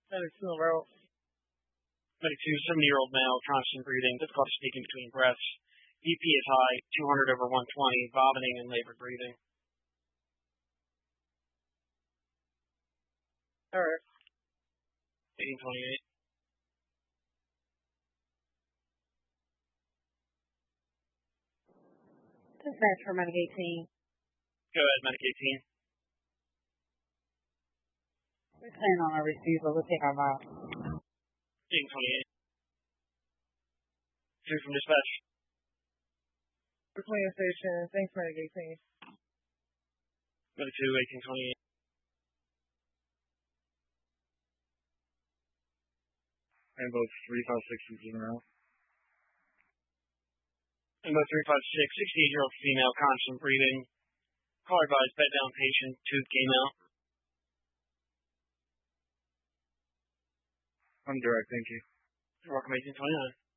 Medic 2 en route. Medic 2, 70-year-old male, constant breathing, difficulty speaking between breaths. BP is high, 200/120, vomiting and labored breathing. All right. 1828. Dispatch for Medic 18. Go ahead, Medic 18. We plan on a receiver. We'll take our miles. 1828. 2 from dispatch. Between station. Thanks, Medic 18. Medic 2, 1828. And both 356 is in route. Ambo 356, 68-year-old female, constant breathing. Call advised, bed down patient, tooth came out. I'm direct, thank you. You're welcome, 1829.